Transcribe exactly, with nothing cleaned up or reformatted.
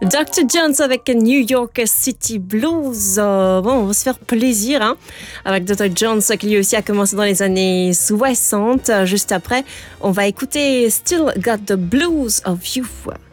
docteur Jones avec New York City Blues. Euh, bon, on va se faire plaisir hein, avec docteur Jones qui lui aussi a commencé dans les années soixante. Juste après, on va écouter Still Got the Blues of You.